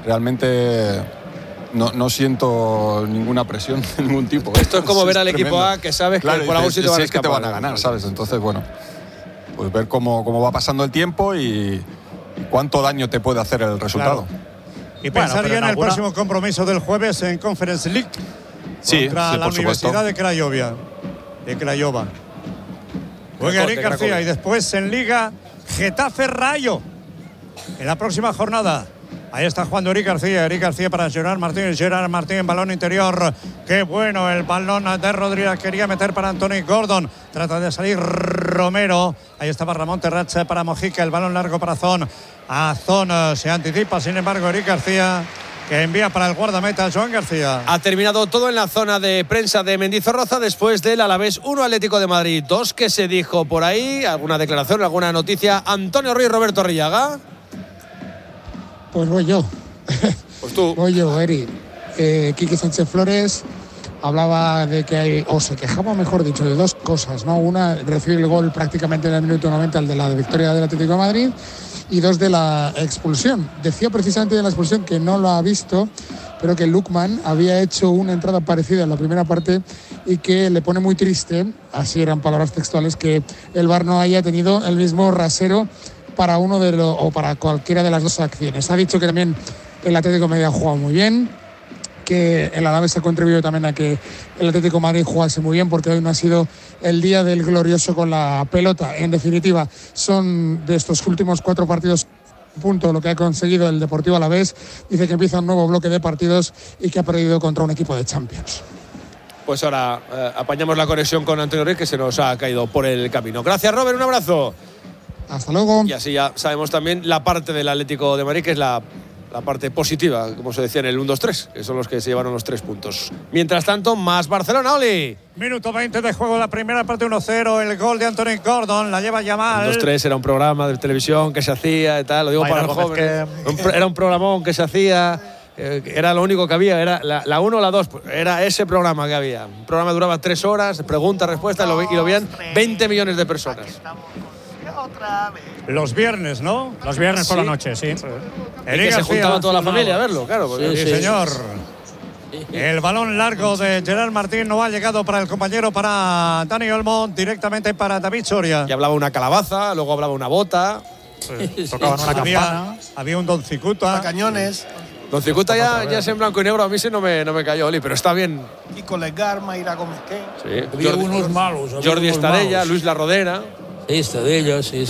realmente no siento ninguna presión de ningún tipo. Esto es como ver al equipo A, que sabes que por algún sitio van a escapar. Es que te van a ganar, ¿sabes? Entonces, bueno, pues ver cómo va pasando el tiempo y cuánto daño te puede hacer el resultado. Claro. Y pensar ya en el próximo compromiso del jueves en Conference League contra la Universidad de Craiova. Juega Eric García y después en Liga Getafe Rayo en la próxima jornada. Ahí está jugando Eric García para Gerard Martín, balón interior. Qué bueno el balón de Rodríguez, quería meter para Anthony Gordon. Trata de salir Romero. Ahí estaba Ramón Terratxe para Mojica, el balón largo para Zon. Zon se anticipa, sin embargo, Eric García, que envía para el guardameta Joan García. Ha terminado todo en la zona de prensa de Mendizorroza después del Alavés 1 Atlético de Madrid 2. ¿Qué se dijo por ahí? ¿Alguna declaración, alguna noticia? Antonio Ruiz, Roberto Arrillaga. Pues voy yo. Pues tú. Voy yo, Eri. Quique Sánchez Flores hablaba de que o se quejaba, mejor dicho, de dos cosas, ¿no? Una, recibir el gol prácticamente en el minuto 90, el de la victoria del Atlético de Madrid, y dos, de la expulsión. Decía precisamente de la expulsión que no lo ha visto, pero que Lukman había hecho una entrada parecida en la primera parte y que le pone muy triste, así eran palabras textuales, que el VAR no haya tenido el mismo rasero para uno o para cualquiera de las dos acciones. Ha dicho que también el Atlético de Madrid ha jugado muy bien, que el Alavés ha contribuido también a que el Atlético de Madrid jugase muy bien, porque hoy no ha sido el día del glorioso con la pelota. En definitiva, son de estos últimos 4 partidos punto lo que ha conseguido el Deportivo Alavés. Dice que empieza un nuevo bloque de partidos y que ha perdido contra un equipo de Champions. Pues ahora apañamos la conexión con Antonio Ruiz, que se nos ha caído por el camino. Gracias, Robert, un abrazo. Hasta luego. Y así ya sabemos también la parte del Atlético de Madrid, que es la parte positiva, como se decía en el 1-2-3, que son los que se llevaron los 3 puntos. Mientras tanto, más Barcelona, Oli. Minuto 20 de juego, la primera parte 1-0, el gol de Anthony Gordon, la lleva Yamal. 1-2-3 era un programa de televisión que se hacía y tal, lo digo para los jóvenes. Era un programón que se hacía, era lo único que había, era la 1 o la 2, era ese programa que había. Un programa que duraba 3 horas, preguntas, respuestas, y lo veían 20 millones de personas. Los viernes, ¿no? Los viernes por la noche, sí. Y que se juntaba toda la familia a verlo, claro. Sí, señor. El balón largo de Gerard Martín no ha llegado para el compañero, para Dani Olmo, directamente para David Soria. Y hablaba una calabaza, luego hablaba una bota. Tocaban una campana. Había un Don Cicuta. Cañones. Don Cicuta ya es en blanco y negro, a mí sí no me cayó, Oli, pero está bien. Y con Legar, Mayra Gómez. Sí. Había unos malos. Jordi Estadella, Luis La Rodera. Sí, Estadella, sí.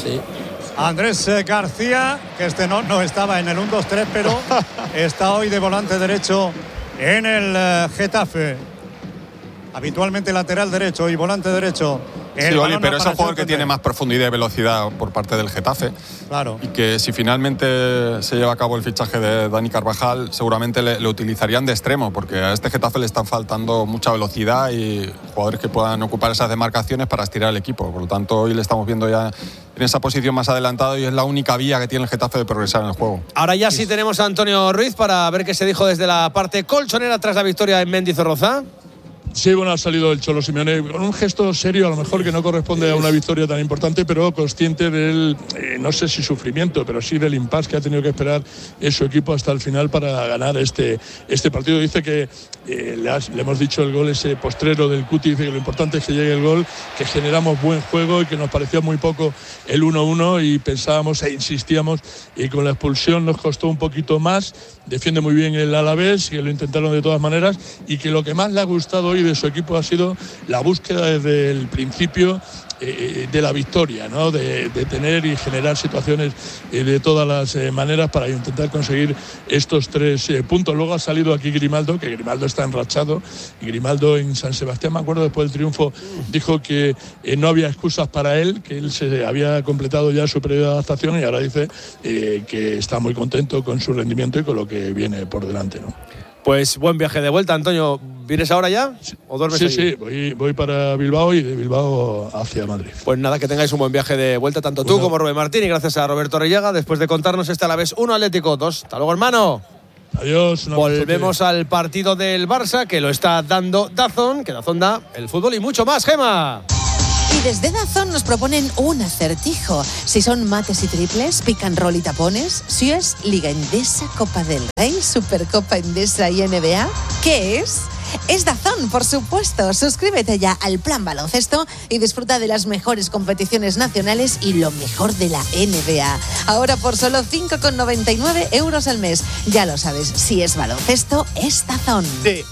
Andrés García, que no estaba en el 1-2-3, pero está hoy de volante derecho en el Getafe. Habitualmente lateral derecho y volante derecho. Sí, Oli, pero es un jugador que tiene más profundidad y velocidad por parte del Getafe. Claro. Y que si finalmente se lleva a cabo el fichaje de Dani Carvajal, seguramente le utilizarían de extremo, porque a este Getafe le están faltando mucha velocidad y jugadores que puedan ocupar esas demarcaciones para estirar el equipo. Por lo tanto, hoy le estamos viendo ya en esa posición más adelantado y es la única vía que tiene el Getafe de progresar en el juego. Ahora ya sí tenemos a Antonio Ruiz para ver qué se dijo desde la parte colchonera tras la victoria en Mendizorroza. Sí, bueno, ha salido el Cholo Simeone con un gesto serio, a lo mejor que no corresponde a una victoria tan importante, pero consciente del, no sé si sufrimiento, pero sí del impasse que ha tenido que esperar su equipo hasta el final para ganar este partido. Dice que le hemos dicho el gol ese postrero del Cuti, dice que lo importante es que llegue el gol, que generamos buen juego y que nos pareció muy poco el 1-1 y pensábamos e insistíamos, y con la expulsión nos costó un poquito más. Defiende muy bien el Alavés, que lo intentaron de todas maneras, y que lo que más le ha gustado hoy de su equipo ha sido la búsqueda desde el principio de la victoria, ¿no? De tener y generar situaciones de todas las maneras para intentar conseguir estos 3 puntos. Luego ha salido aquí Grimaldo, que Grimaldo está enrachado, y Grimaldo en San Sebastián, me acuerdo, después del triunfo, dijo que no había excusas para él, que él se había completado ya su periodo de adaptación, y ahora dice que está muy contento con su rendimiento y con lo que viene por delante, ¿no? Pues buen viaje de vuelta, Antonio. ¿Vienes ahora ya? ¿O duermes allí? Sí, voy para Bilbao y de Bilbao hacia Madrid. Pues nada, que tengáis un buen viaje de vuelta, tanto tú como Rubén Martín, y gracias a Roberto Arrillaga, después de contarnos este Alavés 1 Atlético 2. Hasta luego, hermano. Adiós. Volvemos al partido del Barça, que lo está dando DAZN, que DAZN da el fútbol y mucho más, Gema. Y desde DAZN nos proponen un acertijo. Si son mates y triples, pick and roll y tapones, si es Liga Endesa, Copa del Rey, Supercopa Endesa y NBA, ¿qué es? Es DAZN, por supuesto. Suscríbete ya al Plan Baloncesto y disfruta de las mejores competiciones nacionales y lo mejor de la NBA. Ahora por solo 5,99 € al mes. Ya lo sabes, si es baloncesto, es DAZN.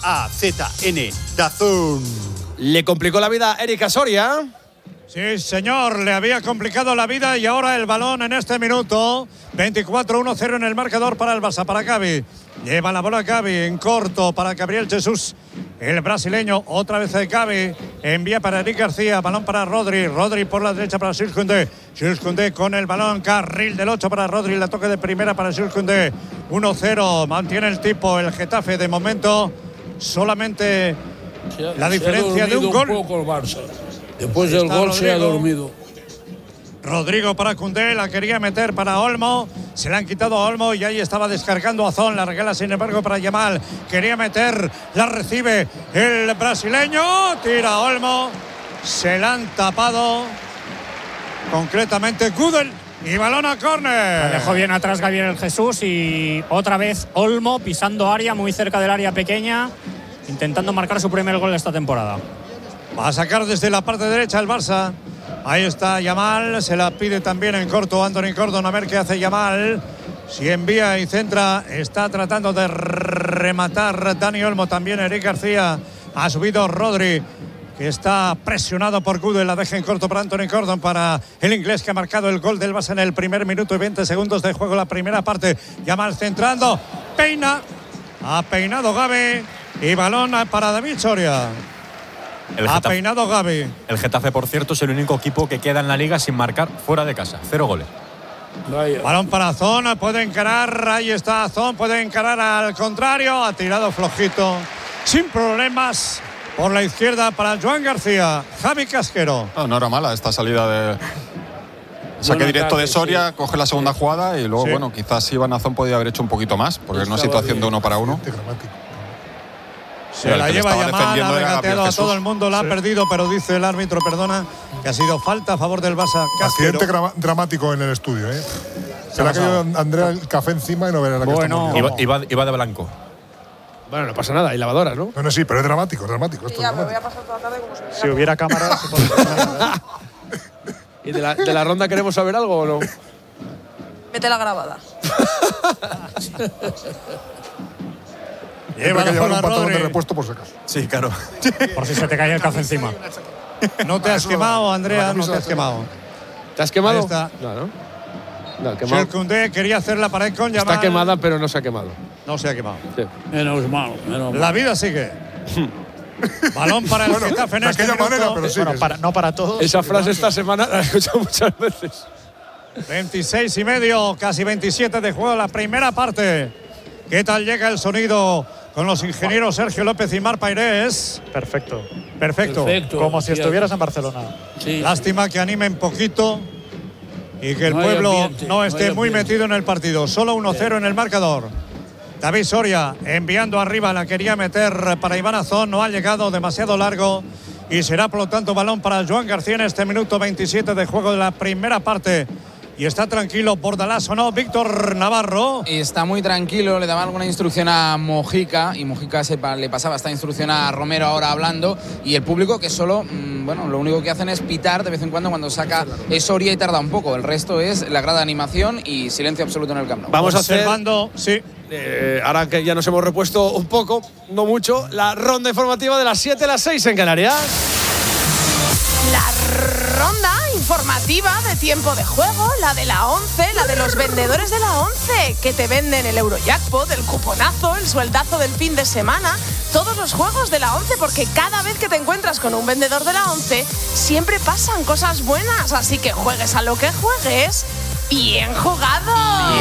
DAZN, DAZN. ¿Le complicó la vida a Eric Soria? Sí, señor, le había complicado la vida y ahora el balón en este minuto. 24-1-0 en el marcador para el Barça, para Gavi. Lleva la bola Gavi en corto para Gabriel Jesús, el brasileño. Otra vez Gavi, envía para Eric García, balón para Rodri. Rodri por la derecha para Jules Koundé. Jules Koundé con el balón, carril del 8 para Rodri. La toque de primera para Jules Koundé. 1-0, mantiene el tipo, el Getafe de momento. Solamente la diferencia de un gol. Un poco el Barça. Después del gol se ha dormido. Rodrigo para Koundé, la quería meter para Olmo, se la han quitado a Olmo y ahí estaba descargando a Zon, la regala sin embargo para Yamal, quería meter, la recibe el brasileño, tira Olmo, se la han tapado concretamente Gudel y balón a córner. La dejó bien atrás Gabriel Jesús y otra vez Olmo pisando área muy cerca del área pequeña, intentando marcar su primer gol de esta temporada. Va a sacar desde la parte derecha el Barça. Ahí está Yamal, se la pide también en corto Anthony Gordon, a ver qué hace Yamal. Si envía y centra, está tratando de rematar Dani Olmo, también Eric García. Ha subido Rodri, que está presionado por Gudel, la deja en corto para Anthony Gordon, para el inglés que ha marcado el gol del Barça en el primer minuto y 20 segundos de juego, la primera parte. Yamal centrando, peina, ha peinado Gavi y balón para David Soria. Ha peinado Gavi. El Getafe, por cierto, es el único equipo que queda en la liga sin marcar fuera de casa. 0 goles. Balón para Zon, puede encarar, ahí está Zon, puede encarar al contrario, ha tirado flojito, sin problemas, por la izquierda para Joan García. Javi Casquero. No era mala esta salida de saque directo de Soria, sí. Coge la segunda jugada y luego, bueno, quizás Iván Azón podía haber hecho un poquito más, porque no es situación de 1 para 1. Se la lleva Yamal, ha regateado a todo el mundo, la ha perdido, pero dice el árbitro, perdona, que ha sido falta a favor del Barça. Accidente dramático en el estudio, ¿eh? Se le ha caído Andrea el café encima y no verá la que estamos viendo. Iba de blanco. Bueno, no pasa nada, hay lavadoras, ¿no? No, sí, pero es dramático. Sí, esto ya, es me voy a pasar toda la tarde como si hubiera cámaras. ¿Y de la ronda queremos saber algo o no? Mete la grabada. Lleva que llevar un pantalón de repuesto por si acaso. Sí, claro. Por si se te cae el café encima. No te has quemado, Andrea, no te has quemado. ¿Te has quemado? Ahí está. No, quemado. Koundé quería hacer la pared con Yamal. Está quemada, pero no se ha quemado. No se ha quemado. Sí. Menos mal. La vida sigue. Balón para el Getafe en este minuto. Manera, pero sí, no para todos. Esa frase esta semana la he escuchado muchas veces. 26 y medio, casi 27 de juego, la primera parte. ¿Qué tal llega el sonido con los ingenieros Sergio López y Mar Pairés? Perfecto. Como si estuvieras en Barcelona. Sí. Lástima que animen poquito y que el pueblo no esté muy metido en el partido. Solo 1-0 en el marcador. David Soria enviando arriba, la quería meter para Iván Azón, no ha llegado, demasiado largo y será por lo tanto balón para Joan García en este minuto 27 de juego de la primera parte. Y está tranquilo Bordalás, ¿o no? Víctor Navarro. Y está muy tranquilo, le daba alguna instrucción a Mojica y Mojica le pasaba esta instrucción a Romero ahora hablando, y el público que solo, lo único que hacen es pitar de vez en cuando saca Soria y tarda un poco. El resto es la grada de animación y silencio absoluto en el campo. Vamos observando, sí. Ahora que ya nos hemos repuesto un poco, no mucho, la ronda informativa de las 7 a las 6 en Canarias. La ronda informativa de tiempo de juego, la de la 11, la de los vendedores de la 11, que te venden el Eurojackpot, el cuponazo, el sueldazo del fin de semana, todos los juegos de la 11, porque cada vez que te encuentras con un vendedor de la 11, siempre pasan cosas buenas, así que juegues a lo que juegues, ¡bien jugado!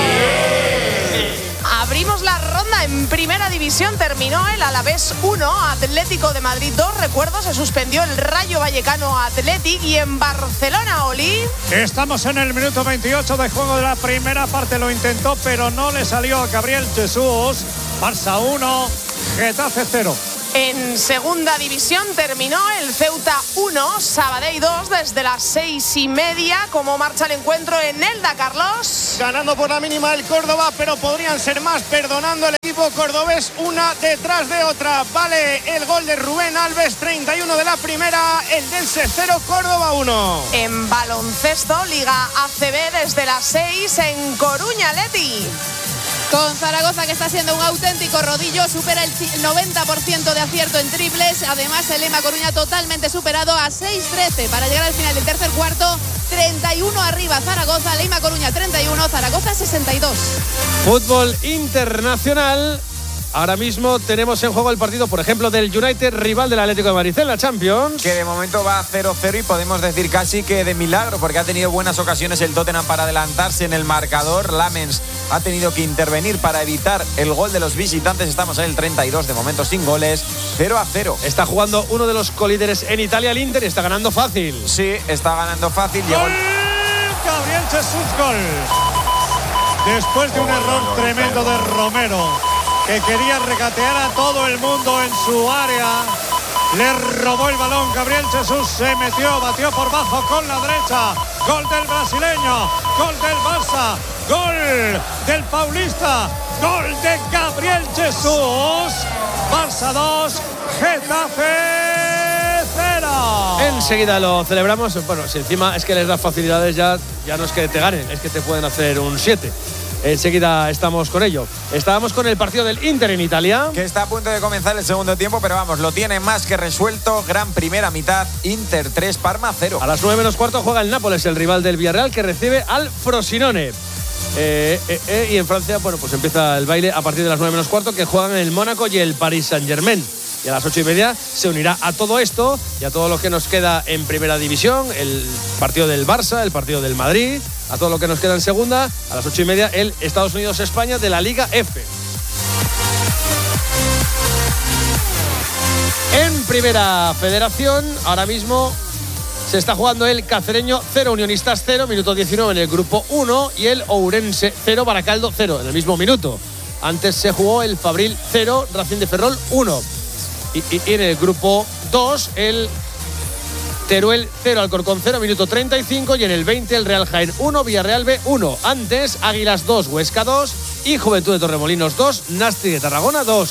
Abrimos la ronda en primera división, terminó el Alavés 1, Atlético de Madrid 2, recuerdo, se suspendió el Rayo Vallecano Athletic, y en Barcelona, Oli. Estamos en el minuto 28 de juego de la primera parte, lo intentó pero no le salió a Gabriel Jesús. Barça 1, Getafe 0. En segunda división terminó el Ceuta 1, Sabadell 2 desde las 6:30. ¿Cómo marcha el encuentro en Elda, Carlos? Ganando por la mínima el Córdoba, pero podrían ser más, perdonando el equipo cordobés una detrás de otra. Vale el gol de Rubén Alves, 31 de la primera, el Dense 0, Córdoba 1. En baloncesto, Liga ACB desde las 6 en Coruña, Leti. Con Zaragoza, que está siendo un auténtico rodillo, supera el 90% de acierto en triples. Además, el Lema Coruña totalmente superado a 6-13 para llegar al final del tercer cuarto. 31 arriba Zaragoza, Lema Coruña 31, Zaragoza 62. Fútbol internacional. Ahora mismo tenemos en juego el partido, por ejemplo, del United, rival del Atlético de Madrid en la Champions. Que de momento va 0-0 y podemos decir casi que de milagro, porque ha tenido buenas ocasiones el Tottenham para adelantarse en el marcador. Lamens ha tenido que intervenir para evitar el gol de los visitantes. Estamos en el 32, de momento sin goles, 0-0. Está jugando uno de los colíderes en Italia, el Inter, y está ganando fácil. Sí, está ganando fácil. ¡Gol! Gabriel Jesús, gol. Después de un error tremendo de Romero, que quería regatear a todo el mundo en su área, le robó el balón. Gabriel Jesús se metió, batió por bajo con la derecha. Gol del brasileño, gol del Barça, gol del paulista, gol de Gabriel Jesús. Barça 2, Getafe 0. Enseguida lo celebramos. Bueno, si encima es que les da facilidades, ya no es que te ganen, es que te pueden hacer un 7. Enseguida estamos con ello. Estábamos con el partido del Inter en Italia, que está a punto de comenzar el segundo tiempo, pero vamos, lo tiene más que resuelto. Gran primera mitad, Inter 3, Parma 0. A las 9 menos cuarto juega el Nápoles, el rival del Villarreal, que recibe al Frosinone. Y en Francia, bueno, pues empieza el baile a partir de las 9 menos cuarto, que juegan el Mónaco y el Paris Saint-Germain. Y a las 8:30 se unirá a todo esto y a todo lo que nos queda en primera división, el partido del Barça, el partido del Madrid, a todo lo que nos queda en segunda. A las 8:30 el Estados Unidos-España de la Liga F. En primera federación, ahora mismo se está jugando el Cacereño 0, Unionistas 0, minuto 19 en el grupo 1, y el Ourense 0, Baracaldo 0 en el mismo minuto. Antes se jugó el Fabril 0, Racing de Ferrol 1. Y en el grupo 2, el Teruel 0, Alcorcón 0, minuto 35. Y en el 20, el Real Jaén 1, Villarreal B 1. Antes, Águilas 2, Huesca 2. Y Juventud de Torremolinos 2, Nasti de Tarragona 2.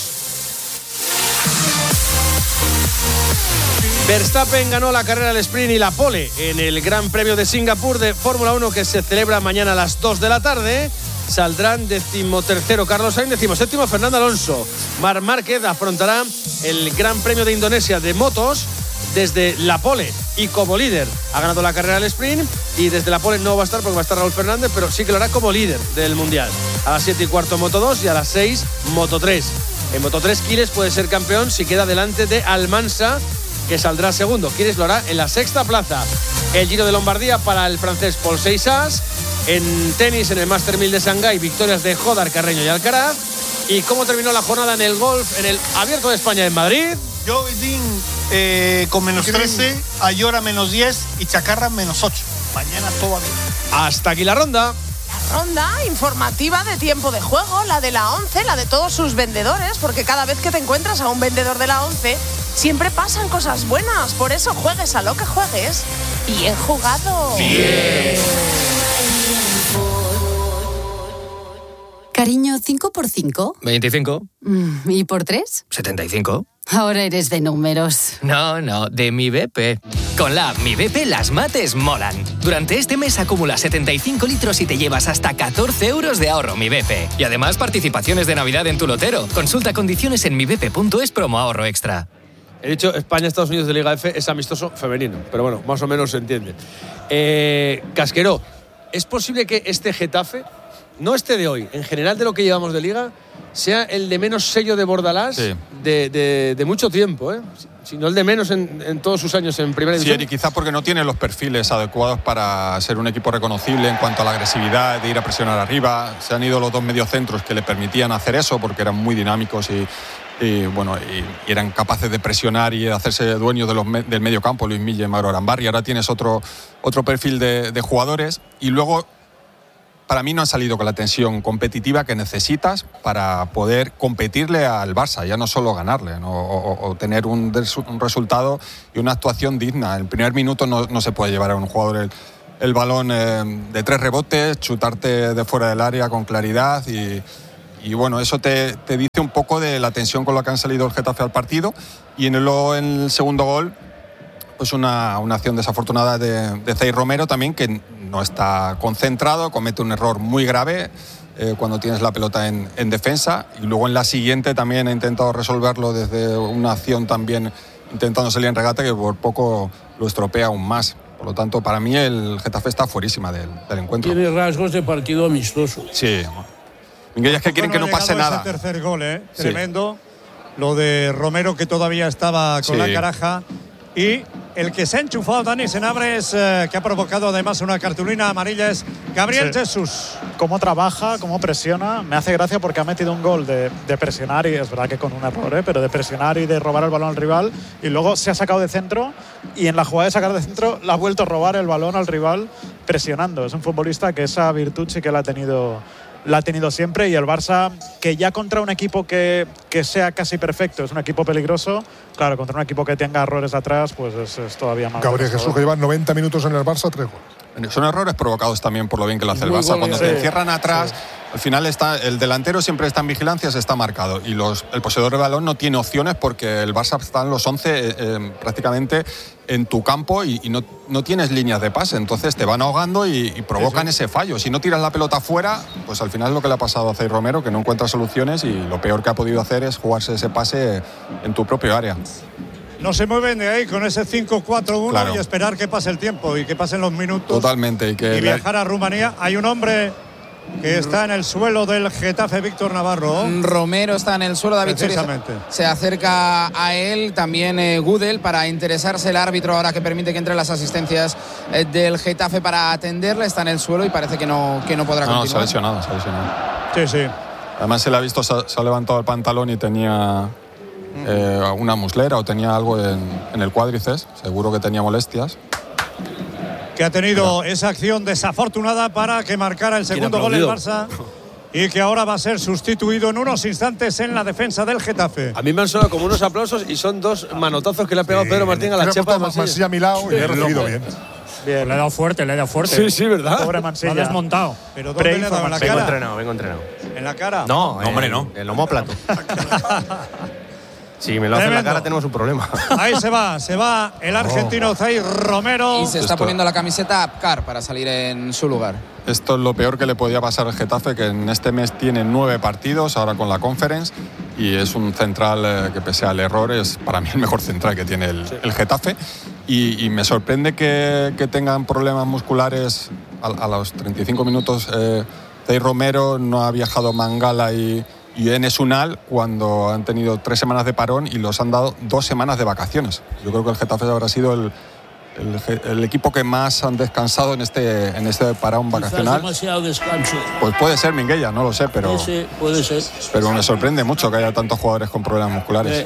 Verstappen ganó la carrera del sprint y la pole en el Gran Premio de Singapur de Fórmula 1, que se celebra mañana a las 2 de la tarde. Saldrán 13º Carlos Sainz, 17º Fernando Alonso. Marc Márquez afrontará el Gran Premio de Indonesia de motos desde la pole y como líder. Ha ganado la carrera del sprint y desde la pole no va a estar porque va a estar Raúl Fernández, pero sí que lo hará como líder del Mundial. A las 7:15 Moto 2 y a las 6 Moto 3. En Moto 3 Quiles puede ser campeón si queda delante de Almansa, que saldrá segundo. Quiles lo hará en la sexta plaza. El Giro de Lombardía para el francés Paul Seixas. En tenis, en el Master 1000 de Shanghái, victorias de Jodar, Carreño y Alcaraz. ¿Y cómo terminó la jornada en el golf, en el Abierto de España en Madrid? Jovidín con menos 13, Ayora menos 10 y Chacarra menos 8. Mañana todavía. Hasta aquí la ronda. La ronda informativa de tiempo de juego, la de la 11, la de todos sus vendedores, porque cada vez que te encuentras a un vendedor de la 11, siempre pasan cosas buenas. Por eso juegues a lo que juegues. Bien jugado. Bien. Cariño, ¿5 por 5? 25. ¿Y por 3? 75. Ahora eres de números. No, de Mi BP. Con la app Mi BP las mates molan. Durante este mes acumula 75 litros y te llevas hasta 14 euros de ahorro Mi BP. Y además participaciones de Navidad en tu lotero. Consulta condiciones en mibp.es promo ahorro extra. He dicho España-Estados Unidos de Liga F, es amistoso femenino, pero bueno, más o menos se entiende. Casquero, ¿es posible que este Getafe, no este de hoy, en general de lo que llevamos de Liga, sea el de menos sello de Bordalás de mucho tiempo, si no el de menos en todos sus años en primera división? Sí, y quizás porque no tiene los perfiles adecuados para ser un equipo reconocible en cuanto a la agresividad, de ir a presionar arriba. Se han ido los dos mediocentros que le permitían hacer eso porque eran muy dinámicos y eran capaces de presionar y de hacerse dueños del medio campo, Luis Milla y Mauro Arambarri. Ahora tienes otro perfil de jugadores y luego para mí no han salido con la tensión competitiva que necesitas para poder competirle al Barça, ya no solo ganarle, ¿no? o tener un resultado y una actuación digna. En el primer minuto no se puede llevar a un jugador el balón de 3 rebotes, chutarte de fuera del área con claridad y bueno, eso te dice un poco de la tensión con la que han salido el Getafe al partido. Y en el segundo gol, pues una acción desafortunada de Zaire Romero también, que no está concentrado, comete un error muy grave cuando tienes la pelota en defensa, y luego en la siguiente también ha intentado resolverlo desde una acción también intentando salir en regate, que por poco lo estropea aún más. Por lo tanto, para mí el Getafe está fuerísima del encuentro. Tiene rasgos de partido amistoso. Sí. Minguella, es que quieren que no pase nada. Ese tercer gol, Sí. Tremendo. Lo de Romero, que todavía estaba con la caraja. Y el que se ha enchufado, Dani Senabres, que ha provocado además una cartulina amarilla, es Gabriel Jesús. Cómo trabaja, cómo presiona. Me hace gracia porque ha metido un gol de presionar, y es verdad que con un error, pero de presionar y de robar el balón al rival, y luego se ha sacado de centro, y en la jugada de sacar de centro le ha vuelto a robar el balón al rival presionando. Es un futbolista que esa virtud sí que la ha tenido siempre, y el Barça, que ya contra un equipo que sea casi perfecto, es un equipo peligroso, claro, contra un equipo que tenga errores atrás, pues es todavía más. Gabriel Jesús, que lleva 90 minutos en el Barça, 3 goles. Son errores provocados también por lo bien que lo hace el Barça. Cuando te encierran atrás, al final el delantero siempre está en vigilancia, se está marcado, y el poseedor de balón no tiene opciones porque el Barça está en los 11 prácticamente en tu campo y no tienes líneas de pase, entonces te van ahogando y provocan ese fallo. Si no tiras la pelota fuera, pues al final es lo que le ha pasado a Zaire Romero, que no encuentra soluciones, y lo peor que ha podido hacer es jugarse ese pase en tu propio área. No se mueven de ahí con ese 5-4-1, claro, y esperar que pase el tiempo y que pasen los minutos. Totalmente. Y viajar a Rumanía. Hay un hombre que está en el suelo del Getafe, Víctor Navarro. Romero está en el suelo, David Soria se acerca a él, también Gudel, para interesarse el árbitro ahora que permite que entren las asistencias del Getafe para atenderle. Está en el suelo y parece que no podrá continuar. No, se ha lesionado. Sí, sí. Además se le ha visto, se ha levantado el pantalón y tenía una muslera o tenía algo en el cuádriceps, seguro que tenía molestias. Que ha tenido esa acción desafortunada para que marcara el segundo gol el Barça, y que ahora va a ser sustituido en unos instantes en la defensa del Getafe. A mí me han sonado como unos aplausos, y son 2 manotazos que le ha pegado Pedro Martín a la chepa de Mansilla a mi lado, y le he recibido bien. Le he dado fuerte. Sí, ¿verdad? Pobre Mansilla. Lo ha desmontado. ¿Pero dónde le ha dado? ¿En la cara? Vengo entrenado. ¿En la cara? No, hombre, no. El omóplato. Si me lo hace en la cara, tenemos un problema. Ahí se va el argentino Zaire Romero. Y se está poniendo la camiseta Apcar para salir en su lugar. Esto es lo peor que le podía pasar al Getafe, que en este mes tiene 9 partidos, ahora con la Conference, y es un central que, pese al error, es para mí el mejor central que tiene el Getafe. Y me sorprende que tengan problemas musculares a los 35 minutos. Zaire Romero, no ha viajado Mangala y Enes Unal cuando han tenido 3 semanas de parón y los han dado 2 semanas de vacaciones. Yo creo que el Getafe habrá sido el equipo que más han descansado en este parón vacacional. Demasiado descanso. Pues puede ser, Minguella, no lo sé, pero puede ser. Pero me sorprende mucho que haya tantos jugadores con problemas musculares.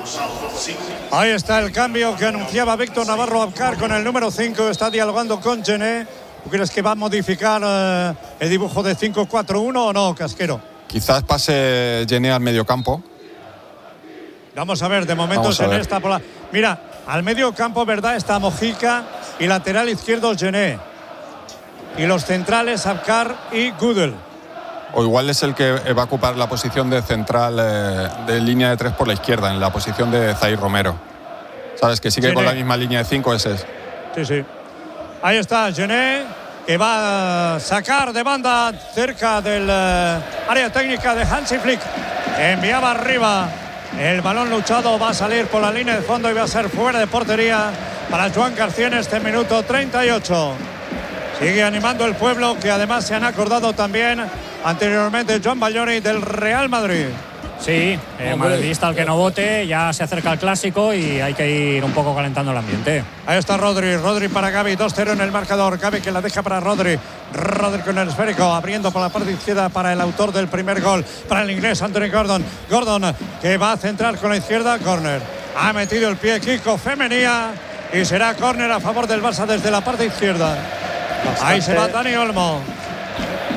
Ahí está el cambio que anunciaba Víctor Navarro. Apcar con el número 5 está dialogando con Gené. ¿Tú crees que va a modificar el dibujo de 5-4-1 o no, Casquero? Quizás pase Gené al mediocampo. Vamos a ver, de momento Gené está por la... Mira, al medio campo, ¿verdad? Está Mojica, y lateral izquierdo Gené. Y los centrales Apcar y Gudel. O igual es el que va a ocupar la posición de central de línea de 3 por la izquierda, en la posición de Zaire Romero. ¿Sabes? Que sigue Gené. Con la misma línea de 5, ese es. Sí. Ahí está Gené, que va a sacar de banda cerca del área técnica de Hansi Flick. Enviaba arriba el balón luchado, va a salir por la línea de fondo y va a ser fuera de portería para Joan García en este minuto 38. Sigue animando el pueblo, que además se han acordado también anteriormente Joan Bayoni del Real Madrid. Sí, madridista al que no vote, ya se acerca el clásico y hay que ir un poco calentando el ambiente. Ahí está Rodri para Gavi, 2-0 en el marcador. Gavi que la deja para Rodri con el esférico, abriendo por la parte izquierda para el autor del primer gol, para el inglés Anthony Gordon. Gordon que va a centrar con la izquierda, córner. Ha metido el pie Kiko Femenía y será córner a favor del Barça desde la parte izquierda. Ahí se va Dani Olmo.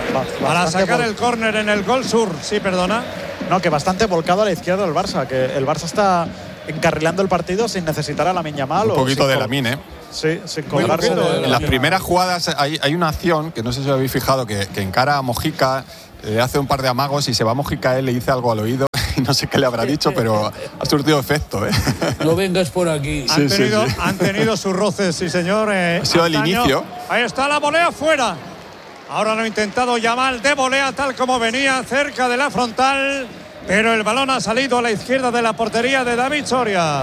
para sacar el córner en el gol sur. Sí, perdona. No, que bastante volcado a la izquierda del Barça, que el Barça está encarrilando el partido sin necesitar a Lamine Yamal. Un poquito de Lamine, ¿eh? Sí, sin colgarse. En las primeras jugadas hay una acción que no sé si os habéis fijado, que encara a Mojica, le hace un par de amagos y se va a Mojica, él le dice algo al oído. No sé qué le habrá dicho, pero ha surtido efecto, ¿eh? No vengas por aquí. Han tenido sus roces, sí, señor. Ha sido el inicio. Ahí está la volea fuera. Ahora lo ha intentado Yamal de volea, tal como venía, cerca de la frontal. Pero el balón ha salido a la izquierda de la portería de David Soria.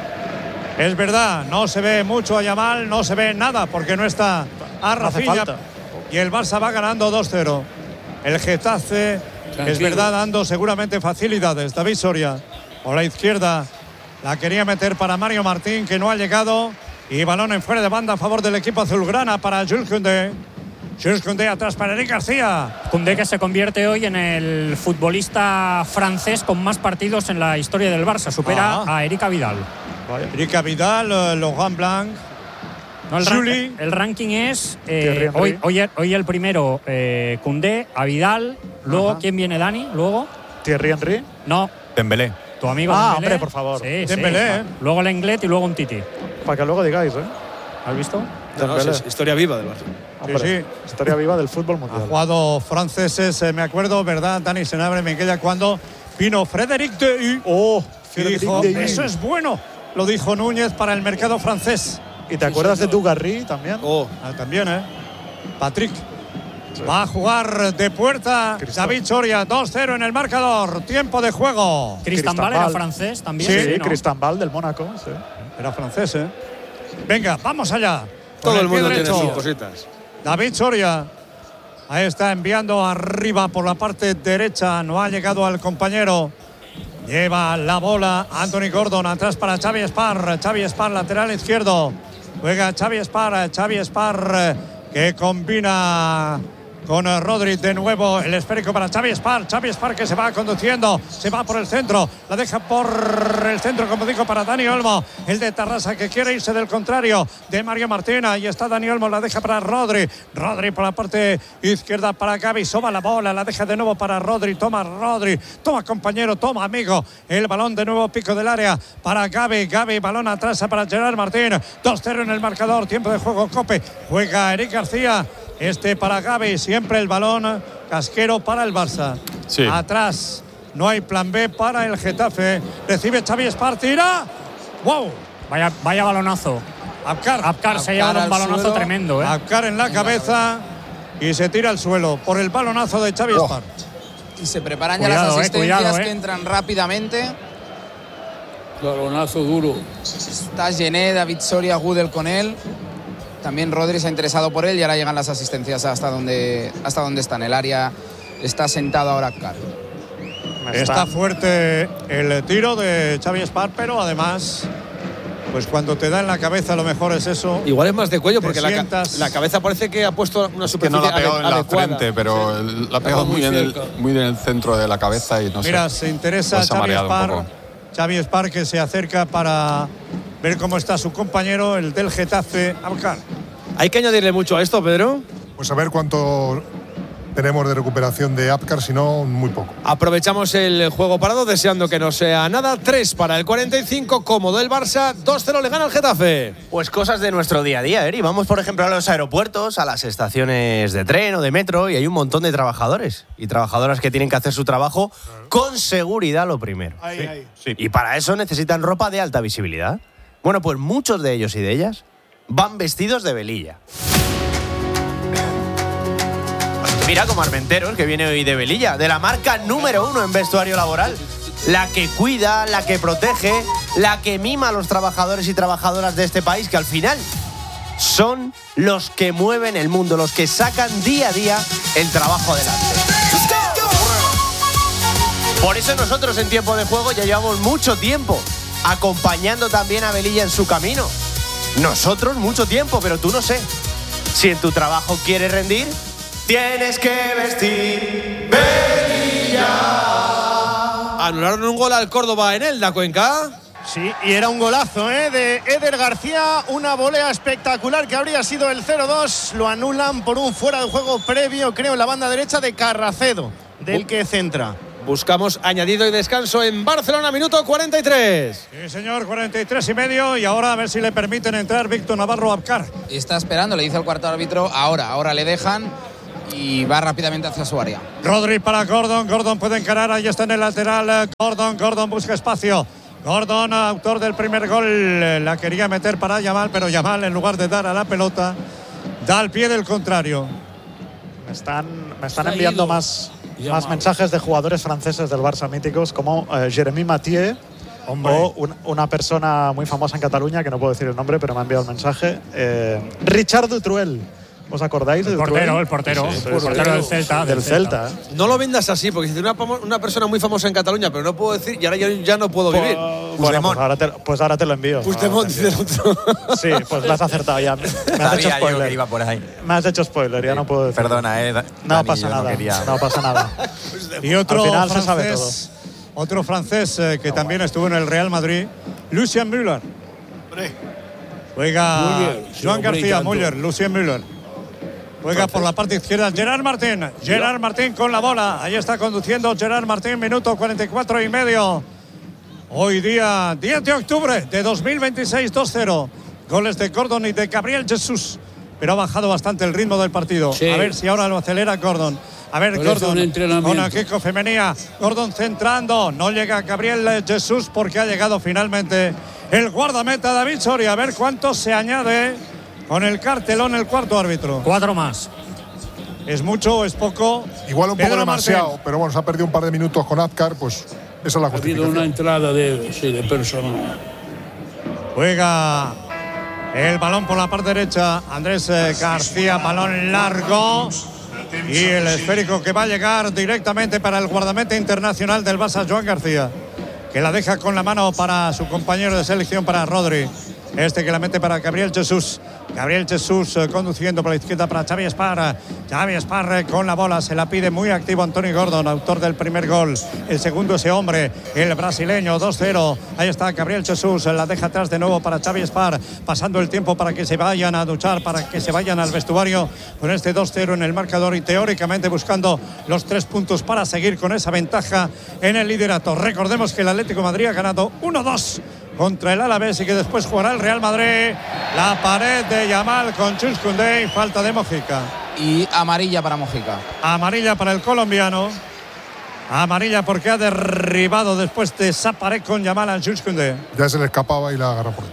Es verdad, no se ve mucho a Yamal, no se ve nada porque no está a Rafinha. Y el Barça va ganando 2-0. El Getafe, es verdad, dando seguramente facilidades. David Soria por la izquierda la quería meter para Mario Martín, que no ha llegado. Y balón en fuera de banda a favor del equipo azulgrana para Jules Koundé. Jules Koundé atrás para Eric García. Koundé, que se convierte hoy en el futbolista francés con más partidos en la historia del Barça. Supera a Eric Vidal. Eric Vidal, Laurent Blanc. No, el ranking es hoy el primero, Koundé, a Vidal. Luego, ¿quién viene, Dani? Luego Thierry Henry. No, Dembélé. Tu amigo Dembélé. Hombre, por favor. Sí, Dembélé, Luego Lenglet y luego un Titi. Para que luego digáis, ¿eh? ¿Has visto? No, es historia viva del Barça. Hombre, historia viva del fútbol mundial. Ha jugado franceses, me acuerdo, ¿verdad, Dani Senabre? Me queda cuando vino Frédéric Dehu. Dijo, eso es bueno, lo dijo Núñez para el mercado francés. ¿Y te acuerdas de Dugarry también? También, ¿eh? Patrick. Va a jugar de puerta David Soria, 2-0 en el marcador. Tiempo de juego. Cristambal era francés también. Sí, ¿no? Cristambal del Mónaco. Sí. Era francés, ¿eh? Venga, vamos allá. Todo el mundo tiene sus cositas. David Soria. Ahí está enviando arriba por la parte derecha. No ha llegado al compañero. Lleva la bola Anthony Gordon atrás para Xavi Espar. Xavi Espar, lateral izquierdo. Juega Xavi Espar que combina con Rodri de nuevo. El esférico para Xavi Espar que se va conduciendo. Se va por el centro. La deja por el centro, como dijo, para Dani Olmo. El de Tarrasa, que quiere irse del contrario de Mario Martín. Ahí está Dani Olmo. La deja para Rodri. Rodri por la parte izquierda para Gavi. Soba la bola. La deja de nuevo para Rodri. Toma Rodri. Toma compañero. Toma amigo. El balón de nuevo, pico del área para Gavi. Gavi, balón atrás para Gerard Martín. 2-0 en el marcador. Tiempo de juego. Cope. Juega Eric García. Para Gavi, siempre el balón casquero para el Barça. Sí. Atrás no hay plan B para el Getafe. Recibe Xavi Espar, tira. ¡Wow! Vaya balonazo. Abkar se lleva un balonazo suelo. tremendo, ¿eh? Abkar en la cabeza y se tira al suelo por el balonazo de Xavi Espar. Y se preparan ya las asistencias que entran rápidamente. Balonazo duro. Está Gené, David Soria, Gudel con él. También Rodri se ha interesado por él y ahora llegan las asistencias hasta donde está. En el área está sentado ahora Abkar. Está fuerte el tiro de Xavi Espar, pero además, pues cuando te da en la cabeza, lo mejor es eso. Igual es más de cuello, porque la cabeza parece que ha puesto una superficie que no la ha pegado en la adecuada. frente, pero la ha pegado muy bien en el centro de la cabeza y no sé. Mira, se interesa Xavi Espar, que se acerca para ver cómo está su compañero, el del Getafe, Abkar. ¿Hay que añadirle mucho a esto, Pedro? Pues a ver cuánto tenemos de recuperación de Abkar, si no, muy poco. Aprovechamos el juego parado, deseando que no sea nada. 3 para el 45, cómodo el Barça. 2-0 le gana el Getafe. Pues cosas de nuestro día a día, Eri. Vamos, por ejemplo, a los aeropuertos, a las estaciones de tren o de metro, y hay un montón de trabajadores y trabajadoras que tienen que hacer su trabajo con seguridad, lo primero. Sí. Y para eso necesitan ropa de alta visibilidad. Bueno, pues muchos de ellos y de ellas van vestidos de velilla. Mira, como Armenteros, que viene hoy de velilla, de la marca número 1 en vestuario laboral. La que cuida, la que protege, la que mima a los trabajadores y trabajadoras de este país, que al final son los que mueven el mundo, los que sacan día a día el trabajo adelante. Por eso nosotros en Tiempo de Juego ya llevamos mucho tiempo acompañando también a Velilla en su camino. Nosotros mucho tiempo, pero tú no sé. Si en tu trabajo quieres rendir, tienes que vestir velilla. ¿Anularon un gol al Córdoba en Elda, Cuenca? Sí, y era un golazo de Eder García, una volea espectacular que habría sido el 0-2. Lo anulan por un fuera de juego previo, creo, en la banda derecha de Carracedo, del que centra. Buscamos añadido y descanso en Barcelona, minuto 43. Sí, señor, 43 y medio. Y ahora a ver si le permiten entrar Víctor Navarro Abkar. Está esperando, le dice al cuarto árbitro, ahora le dejan y va rápidamente hacia su área. Rodri para Gordon. Gordon puede encarar, ahí está en el lateral. Gordon busca espacio. Gordon, autor del primer gol, la quería meter para Yamal, pero Yamal, en lugar de dar a la pelota, da al pie del contrario. Me están enviando más mensajes de jugadores franceses del Barça míticos, como Jeremy Mathieu, o una persona muy famosa en Cataluña, que no puedo decir el nombre, pero me ha enviado el mensaje. Richard Dutruel. ¿Os acordáis? El portero del Celta. Del Celta. No lo vendas así, porque si una persona muy famosa en Cataluña, pero no puedo decir, y ahora ya no puedo vivir. Bueno, pues ahora te lo envío. Puigdemont, dice el otro. Sí, pues lo has acertado ya. Me has hecho spoiler. Yo que iba por ahí. Me has hecho spoiler, ya no puedo decir. Perdona, No pasa nada. No pasa nada. Y otro Al final francés, se sabe todo. Otro francés que también estuvo en el Real Madrid, Lucien Müller. Juega Joan García Müller, Lucien Müller. Juega por la parte izquierda Gerard Martín. Gerard Martín con la bola. Ahí está conduciendo Gerard Martín, minuto 44 y medio. Hoy día 10 de octubre de 2026, 2-0. Goles de Gordon y de Gabriel Jesús. Pero ha bajado bastante el ritmo del partido. Sí. A ver si ahora lo acelera Gordon. A ver, Gordon con Akiko Femenía. Gordon centrando. No llega Gabriel Jesús porque ha llegado finalmente el guardameta David Soria. A ver cuánto se añade con el cartelón el cuarto árbitro. 4 más. ¿Es mucho o es poco? Igual un poco Pedro demasiado, Martín. pero bueno, se ha perdido un par de minutos con Abkar, pues esa es la Ha habido justificación. una entrada de personal. Juega el balón por la parte derecha. Andrés García, balón largo. Y el esférico que va a llegar directamente para el guardameta internacional del Barça, Joan García, que la deja con la mano para su compañero de selección, para Rodri. Este que la mete para Gabriel Jesús. Gabriel Jesús conduciendo por la izquierda para Xavi Esparra. Xavi Esparra con la bola, se la pide muy activo Anthony Gordon, autor del primer gol. El segundo ese hombre, el brasileño, 2-0. Ahí está Gabriel Jesús, la deja atrás de nuevo para Xavi Esparra, pasando el tiempo para que se vayan a duchar, para que se vayan al vestuario con este 2-0 en el marcador y teóricamente buscando los 3 puntos para seguir con esa ventaja en el liderato. Recordemos que el Atlético de Madrid ha ganado 1-2 contra el Alavés y que después jugará el Real Madrid. La pared de Yamal con Jules Koundé y falta de Mojica. Y amarilla para Mojica. Amarilla para el colombiano. Amarilla porque ha derribado después de esa pared con Yamal a Jules Koundé. Ya se le escapaba y la agarra por ahí.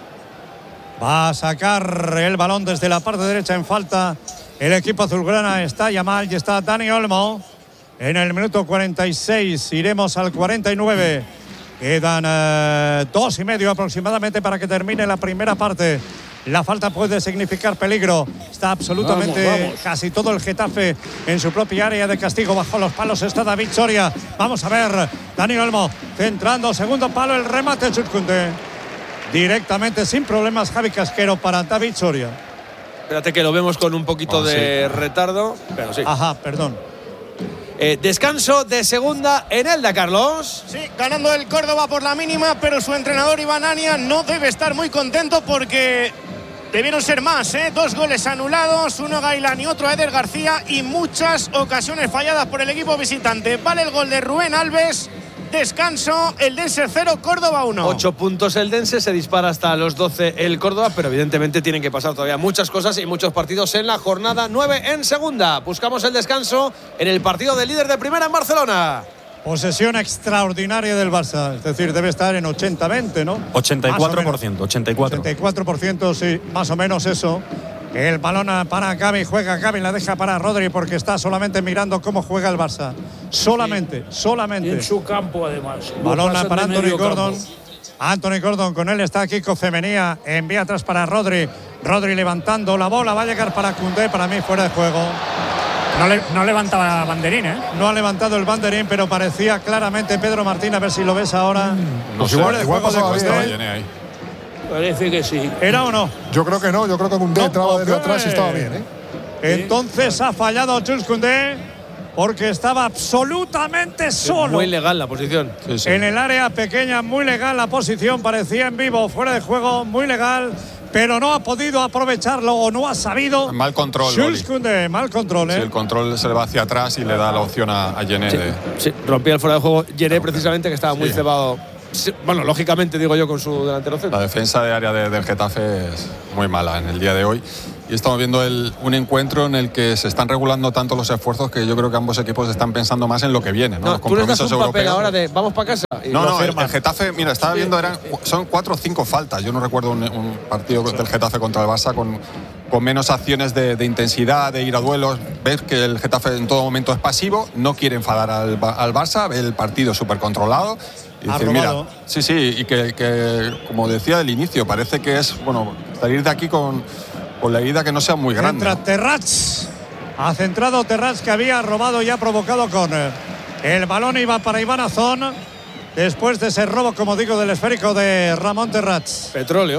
Va a sacar el balón desde la parte derecha en falta. El equipo azulgrana, está Yamal y está Dani Olmo. En el minuto 46 iremos al 49. Quedan 2 y medio aproximadamente para que termine la primera parte. La falta puede significar peligro. Está absolutamente casi todo el Getafe en su propia área de castigo. Bajo los palos está David Soria. Vamos a ver, Dani Olmo centrando, segundo palo, el remate Chutkunde. Directamente sin problemas Javi Casquero para David Soria. Espérate que lo vemos con un poquito de retardo. Pero sí. Ajá, perdón. Descanso de segunda en Elda, Carlos. Sí, ganando el Córdoba por la mínima, pero su entrenador Iván Ania no debe estar muy contento porque debieron ser más, 2 goles anulados, uno Gailán y otro Eder García y muchas ocasiones falladas por el equipo visitante. Vale el gol de Rubén Alves. Descanso, el Dense 0, Córdoba 1. 8 puntos el Dense, se dispara hasta los 12 el Córdoba, pero evidentemente tienen que pasar todavía muchas cosas y muchos partidos en la jornada 9 en segunda. Buscamos el descanso en el partido del líder de primera en Barcelona. Posesión extraordinaria del Barça, es decir, debe estar en 80-20, ¿no? 84%, 84%, sí, más o menos eso. El balón para Gavi, juega Gavi, la deja para Rodri porque está solamente mirando cómo juega el Barça. Solamente. Y en su campo, además. Balón para Anthony Gordon. Anthony Gordon, con él está Kiko Femenía. Envía atrás para Rodri. Rodri levantando la bola, va a llegar para Koundé, para mí fuera de juego. No levantaba banderín, ¿eh? No ha levantado el banderín, pero parecía claramente Pedro Martín, a ver si lo ves ahora. Pues igual pasaba bien. Parece que sí. ¿Era o no? Yo creo que no, yo creo que Koundé entraba desde atrás y estaba bien, ¿eh? Entonces ha fallado Jules Koundé porque estaba absolutamente solo. Muy legal la posición. Sí. En el área pequeña, muy legal la posición, parecía en vivo, fuera de juego, muy legal, pero no ha podido aprovecharlo o no ha sabido. Mal control. Jules Koundé, mal control. Sí, el control se le va hacia atrás y le da la opción a Gené. Sí, rompía el fuera de juego Gené precisamente, que estaba muy cebado. Bueno, lógicamente digo yo, con su delantero centro. La defensa de área del Getafe es muy mala en el día de hoy. Y estamos viendo un encuentro en el que se están regulando tanto los esfuerzos que yo creo que ambos equipos están pensando más en lo que viene, ¿no? Los tú les das un europeos. papel ahora de vamos para casa. No, el Getafe, mira, estaba viendo, son 4 o 5 faltas. Yo no recuerdo un partido del Getafe contra el Barça con menos acciones de intensidad, de ir a duelos. Ves que el Getafe en todo momento es pasivo, no quiere enfadar al Barça, ve el partido súper controlado. Y decir, mira, sí, y que como decía del inicio, parece que es, salir de aquí con la herida que no sea muy grande. Entra Terrats. Ha centrado Terrats, que había robado y ha provocado córner. El balón iba para Iván Azón después de ese robo, como digo, del esférico de Ramón Terrats.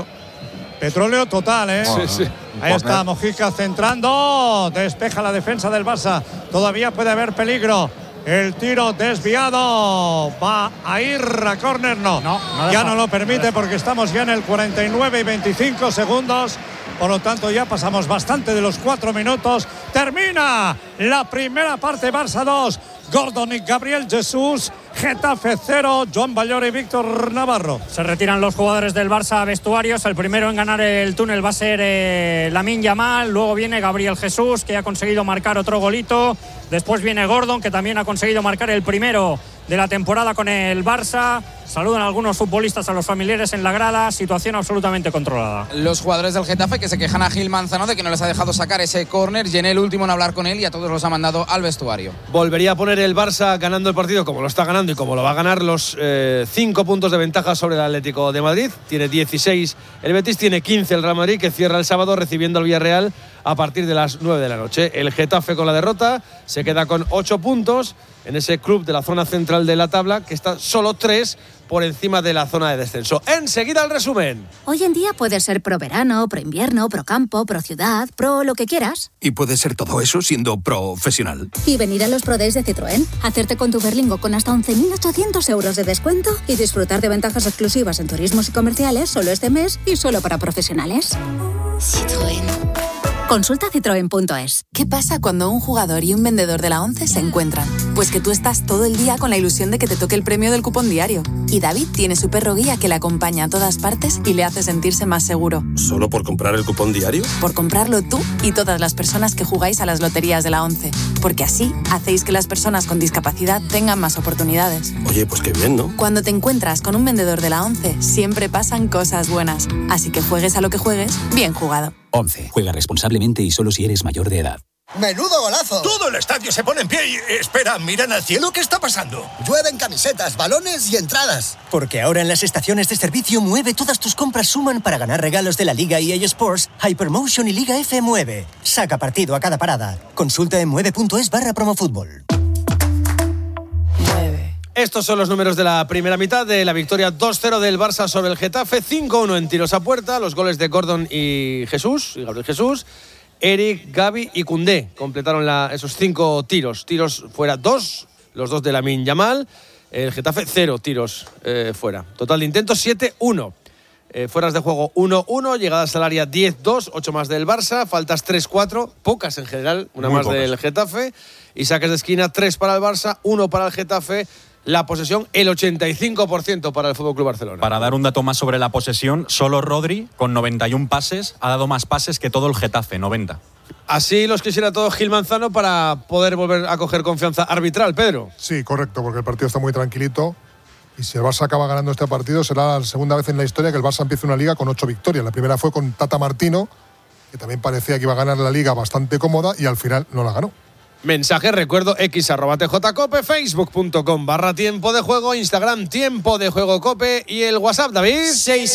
Petróleo total, ¿eh? Sí. Ahí está Mojica centrando. Despeja la defensa del Barça. Todavía puede haber peligro. El tiro desviado. Va a ir a córner. No ya no lo permite, porque estamos ya en el 49 y 25 segundos. Por lo tanto, ya pasamos bastante de los 4 minutos. Termina la primera parte. Barça 2, Gordon y Gabriel Jesús. Getafe 0, Joan Ballor y Víctor Navarro. Se retiran los jugadores del Barça a vestuarios. El primero en ganar el túnel va a ser Lamine Yamal. Luego viene Gabriel Jesús, que ha conseguido marcar otro golito. Después viene Gordon, que también ha conseguido marcar el primero de la temporada con el Barça. Saludan a algunos futbolistas, a los familiares en la grada. Situación absolutamente controlada. Los jugadores del Getafe que se quejan a Gil Manzano de que no les ha dejado sacar ese córner. Gené el último en hablar con él y a todos los ha mandado al vestuario. Volvería a poner el Barça ganando el partido como lo está ganando y como lo va a ganar, los 5 puntos de ventaja sobre el Atlético de Madrid. Tiene 16 el Betis, tiene 15 el Real Madrid, que cierra el sábado recibiendo al Villarreal a partir de las 9 de la noche. El Getafe, con la derrota, se queda con 8 puntos en ese club de la zona central de la tabla, que está solo 3 por encima de la zona de descenso. Enseguida el resumen. Hoy en día puedes ser pro verano, pro invierno, pro campo, pro ciudad, pro lo que quieras. Y puedes ser todo eso siendo profesional. Y venir a los Pro Days de Citroën, hacerte con tu Berlingo con hasta 11.800 euros de descuento y disfrutar de ventajas exclusivas en turismos y comerciales solo este mes y solo para profesionales. Citroën. Consulta citroen.es. ¿Qué pasa cuando un jugador y un vendedor de la ONCE se encuentran? Pues que tú estás todo el día con la ilusión de que te toque el premio del cupón diario. Y David tiene su perro guía que le acompaña a todas partes y le hace sentirse más seguro. ¿Solo por comprar el cupón diario? Por comprarlo tú y todas las personas que jugáis a las loterías de la ONCE. Porque así hacéis que las personas con discapacidad tengan más oportunidades. Oye, pues qué bien, ¿no? Cuando te encuentras con un vendedor de la ONCE, siempre pasan cosas buenas. Así que juegues a lo que juegues, bien jugado. ONCE. Juega responsablemente y solo si eres mayor de edad. ¡Menudo golazo! Todo el estadio se pone en pie y... Espera, miran al cielo, ¿qué está pasando? Llueven camisetas, balones y entradas. Porque ahora en las estaciones de servicio Mueve todas tus compras suman para ganar regalos de la Liga EA Sports, Hypermotion y Liga F Mueve. Saca partido a cada parada. Consulta en mueve.es/promofútbol. Estos son los números de la primera mitad de la victoria 2-0 del Barça sobre el Getafe, 5-1 en tiros a puerta, los goles de Gordon y Gabriel Jesús, Eric, Gavi y Koundé completaron esos 5 tiros. Tiros fuera 2, los 2 de Lamine Yamal, el Getafe 0 tiros fuera. Total de intentos 7-1. Fueras de juego 1-1, llegadas al área 10-2, 8 más del Barça, faltas 3-4, pocas en general, una muy más pocas del Getafe, y saques de esquina 3 para el Barça, 1 para el Getafe. La posesión, el 85% para el FC Barcelona. Para dar un dato más sobre la posesión, solo Rodri, con 91 pases, ha dado más pases que todo el Getafe, 90. Así los quisiera todo Gil Manzano para poder volver a coger confianza arbitral, Pedro. Sí, correcto, porque el partido está muy tranquilito. Y si el Barça acaba ganando este partido, será la segunda vez en la historia que el Barça empiece una liga con 8 victorias. La primera fue con Tata Martino, que también parecía que iba a ganar la liga bastante cómoda y al final no la ganó. Mensaje, recuerdo, x@tjcope, facebook.com/tiempo de juego, Instagram tiempo de juego cope y el WhatsApp, David.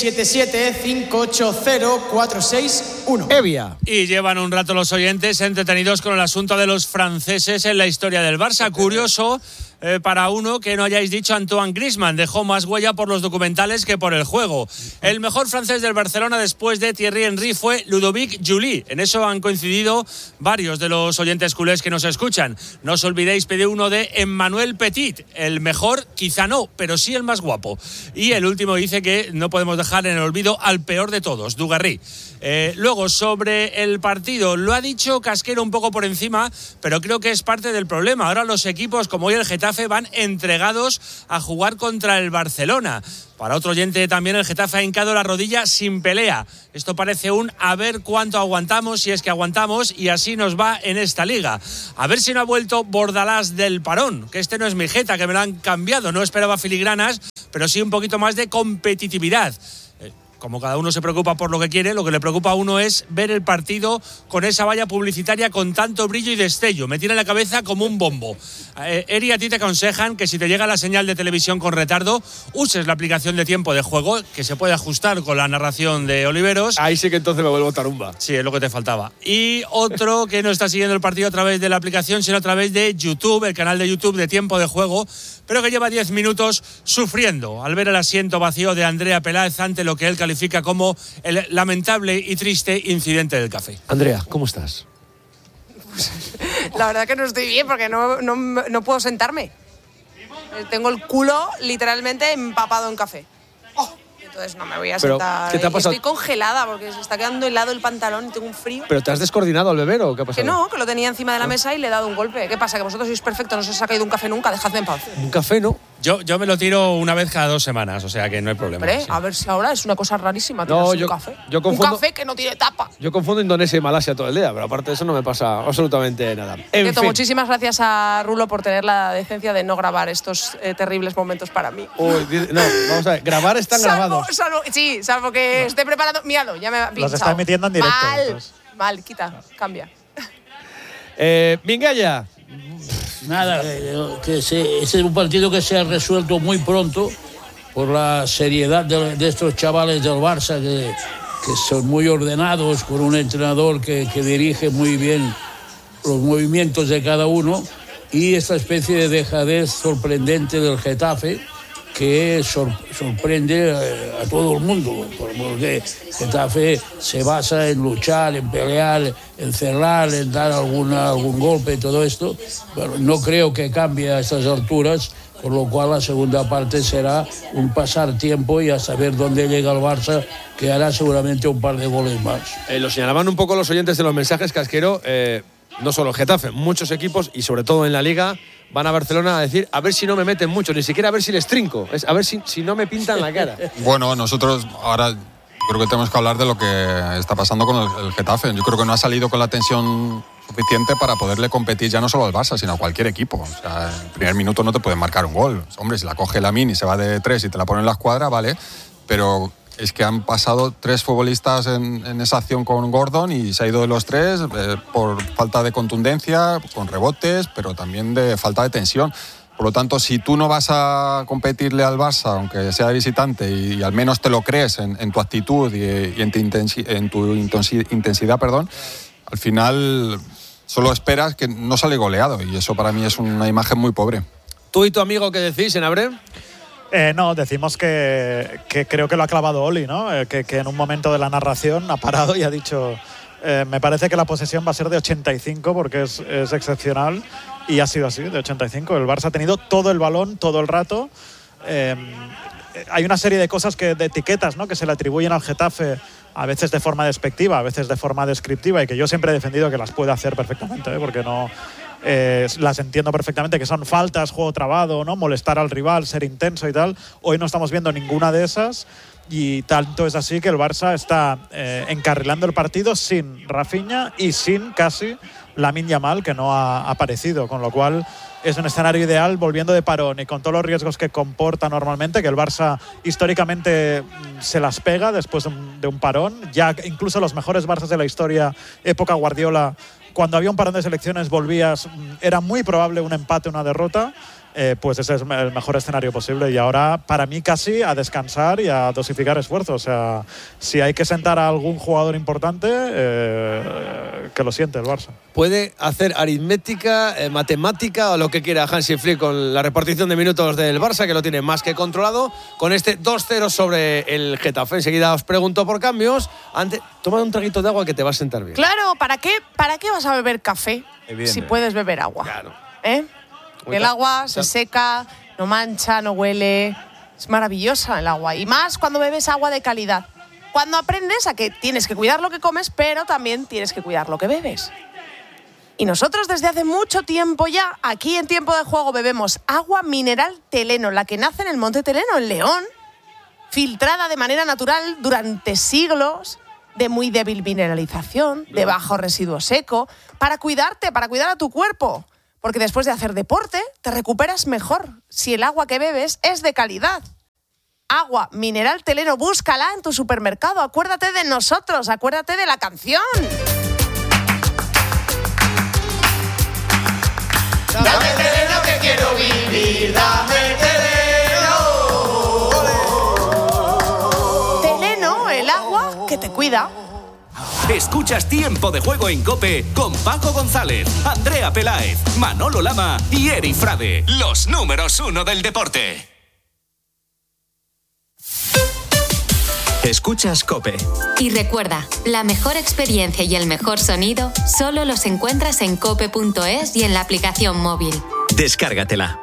677-580-461. Evia. Y llevan un rato los oyentes entretenidos con el asunto de los franceses en la historia del Barça. Curioso, para uno que no hayáis dicho Antoine Griezmann. Dejó más huella por los documentales que por el juego. El mejor francés del Barcelona después de Thierry Henry fue Ludovic Joly. En eso han coincidido varios de los oyentes culés que nos escuchan. No os olvidéis pedir uno de Emmanuel Petit. El mejor, quizá no, pero sí el más guapo. Y el último dice que no podemos dejar en el olvido al peor de todos, Dugarry. Luego, sobre el partido, lo ha dicho Casquero un poco por encima, pero creo que es parte del problema. Ahora los equipos, como hoy el Getafe, van entregados a jugar contra el Barcelona. Para otro oyente también, el Getafe ha hincado la rodilla sin pelea. Esto parece un a ver cuánto aguantamos, si es que aguantamos, y así nos va en esta liga. A ver si no ha vuelto Bordalás del parón, que este no es mi Geta, que me lo han cambiado. No esperaba filigranas, pero sí un poquito más de competitividad. Como cada uno se preocupa por lo que quiere, lo que le preocupa a uno es ver el partido con esa valla publicitaria con tanto brillo y destello. Me tiene la cabeza como un bombo. Eri, a ti te aconsejan que si te llega la señal de televisión con retardo, uses la aplicación de tiempo de juego, que se puede ajustar con la narración de Oliveros. Ahí sí que entonces me vuelvo tarumba. Sí, es lo que te faltaba. Y otro que no está siguiendo el partido a través de la aplicación, sino a través de YouTube, el canal de YouTube de Tiempo de Juego, pero que lleva 10 minutos sufriendo al ver el asiento vacío de Andrea Peláez ante lo que él califica como el lamentable y triste incidente del café. Andrea, ¿cómo estás? La verdad que no estoy bien porque no puedo sentarme. Tengo el culo literalmente empapado en café. Entonces no me voy a sentar. ¿Qué te ha pasado? Estoy congelada porque se está quedando helado el pantalón y tengo un frío. ¿Pero te has descoordinado al beber o qué ha pasado? Que no, que lo tenía encima de la mesa y le he dado un golpe. ¿Qué pasa? Que vosotros sois perfectos, no os ha caído un café nunca, dejadme en paz. Un café, ¿no? Yo me lo tiro una vez cada 2 semanas, o sea que no hay problema. Hombre, sí. A ver si ahora es una cosa rarísima. No, un café. Un café que no tiene tapa. Yo confundo Indonesia y Malasia todo el día, pero aparte de eso no me pasa absolutamente nada. Muchísimas gracias a Rulo por tener la decencia de no grabar estos terribles momentos para mí. No, vamos a ver, grabar están grabados. Salvo que esté preparando. Míralo, ya me ha pinchado. Los está emitiendo en directo. Mal, quita, cambia. Mingalla. Nada, que ese es un partido que se ha resuelto muy pronto por la seriedad de estos chavales del Barça que son muy ordenados, con un entrenador que dirige muy bien los movimientos de cada uno, y esta especie de dejadez sorprendente del Getafe que sorprende a todo el mundo, porque Getafe se basa en luchar, en pelear, en cerrar, en dar algún golpe y todo esto. Bueno, no creo que cambie a estas alturas, por lo cual la segunda parte será un pasar tiempo y a saber dónde llega el Barça, que hará seguramente un par de goles más. Lo señalaban un poco los oyentes de los mensajes, Casquero, no solo el Getafe, muchos equipos y sobre todo en la Liga van a Barcelona a decir a ver si no me meten mucho, ni siquiera a ver si les trinco, es a ver si no me pintan la cara. Bueno, nosotros ahora creo que tenemos que hablar de lo que está pasando con el Getafe. Yo creo que no ha salido con la tensión suficiente para poderle competir ya no solo al Barça, sino a cualquier equipo. O sea, en el primer minuto no te pueden marcar un gol. Hombre, si la coge Lamine y se va de 3 y te la pone en la escuadra, vale, pero es que han pasado 3 futbolistas en esa acción con Gordon y se ha ido de los 3 por falta de contundencia, con rebotes, pero también de falta de tensión. Por lo tanto, si tú no vas a competirle al Barça, aunque sea de visitante, y al menos te lo crees en tu actitud y en tu intensidad, al final solo esperas que no sale goleado, y eso para mí es una imagen muy pobre. ¿Tú y tu amigo qué decís, en Abreu? No, decimos que creo que lo ha clavado Oli, ¿no? Que en un momento de la narración ha parado y ha dicho me parece que la posesión va a ser de 85 porque es excepcional, y ha sido así, de 85. El Barça ha tenido todo el balón, todo el rato. Hay una serie de cosas, de etiquetas, ¿no?, que se le atribuyen al Getafe, a veces de forma despectiva, a veces de forma descriptiva, y que yo siempre he defendido que las puede hacer perfectamente, porque no... las entiendo perfectamente, que son faltas, juego trabado, ¿no?, molestar al rival, ser intenso y tal. Hoy no estamos viendo ninguna de esas, y tanto es así que el Barça está encarrilando el partido sin Rafinha y sin casi Lamine Yamal, que no ha aparecido, con lo cual es un escenario ideal volviendo de parón y con todos los riesgos que comporta normalmente, que el Barça históricamente se las pega después de un parón. Ya incluso los mejores Barças de la historia, época Guardiola, cuando había un parón de selecciones era muy probable un empate, una derrota. pues ese es el mejor escenario posible. Y ahora, para mí, casi a descansar y a dosificar esfuerzos. O sea, si hay que sentar a algún jugador importante, que lo siente el Barça. Puede hacer aritmética, matemática o lo que quiera Hansi Flick con la repartición de minutos del Barça, que lo tiene más que controlado, con este 2-0 sobre el Getafe. Enseguida os pregunto por cambios. Toma un traguito de agua que te va a sentar bien. Claro, ¿para qué vas a beber café si puedes beber agua? Claro. El agua se seca, no mancha, no huele. Es maravillosa el agua. Y más cuando bebes agua de calidad. Cuando aprendes a que tienes que cuidar lo que comes, pero también tienes que cuidar lo que bebes. Y nosotros desde hace mucho tiempo ya, aquí en Tiempo de Juego, bebemos agua mineral Teleno, la que nace en el Monte Teleno, en León, filtrada de manera natural durante siglos, de muy débil mineralización, de bajo residuo seco, para cuidarte, para cuidar a tu cuerpo. Porque después de hacer deporte, te recuperas mejor si el agua que bebes es de calidad. Agua mineral Teleno, búscala en tu supermercado. Acuérdate de nosotros, acuérdate de la canción. Dame Teleno que quiero vivir, dame Teleno. Teleno, el agua que te cuida. Escuchas Tiempo de Juego en COPE con Paco González, Andrea Peláez, Manolo Lama y Eri Frade, los números 1 del deporte. Escuchas COPE. Y recuerda, la mejor experiencia y el mejor sonido solo los encuentras en cope.es y en la aplicación móvil. Descárgatela.